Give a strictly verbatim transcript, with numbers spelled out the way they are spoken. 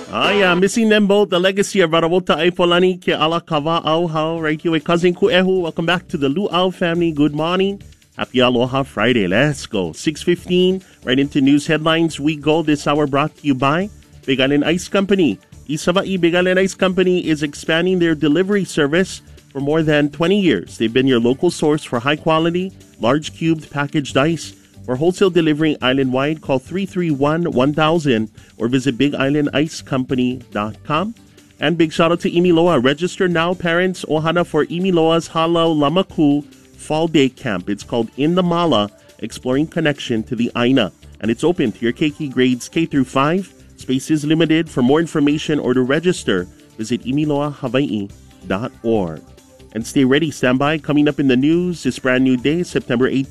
Ay, uh, missing them both. The legacy of Barawota Aipolani ke ala kava au hao. Right here with cousin Kuehu. Welcome back to the Luau family. Good morning. Happy Aloha Friday. Let's go. six fifteen. Right into news headlines. We go this hour brought to you by Big Island Ice Company. Isavai Big Island Ice Company is expanding their delivery service for more than twenty years. They've been your local source for high quality, large cubed packaged ice. For wholesale delivery island-wide, call three three one, one thousand or visit big island ice company dot com. And big shout out to Imiloa. Register now, parents. Ohana for Imiloa's Halau Lamaku Fall Day Camp. It's called In the Mala, Exploring Connection to the Aina. And it's open to your Keiki grades K through five. Space is limited. For more information or to register, visit imiloa hawaii dot org. And stay ready, stand by. Coming up in the news this brand new day, September eighteenth.